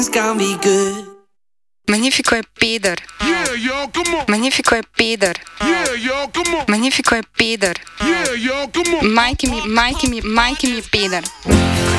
Magnifico è Peter. Yeah, yo, come on. Magnifico è Peter. Yeah, yo, come on. Magnifico è Peter. Yeah, yo, come on. Majki mi Peter.